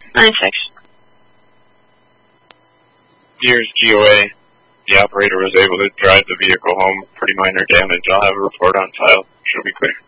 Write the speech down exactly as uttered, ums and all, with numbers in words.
nine six. Here's G O A. The operator was able to drive the vehicle home. Pretty minor damage. I'll have a report on file. She'll be clear.